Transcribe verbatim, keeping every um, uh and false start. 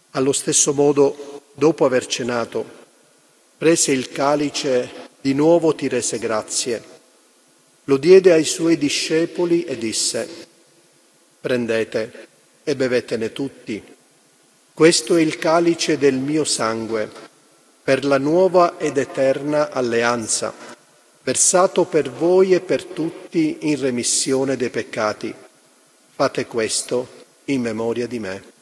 Allo stesso modo, dopo aver cenato, prese il calice, di nuovo ti rese grazie, lo diede ai suoi discepoli e disse: prendete e bevetene tutti. Questo è il calice del mio sangue, per la nuova ed eterna alleanza, versato per voi e per tutti in remissione dei peccati. Fate questo in memoria di me.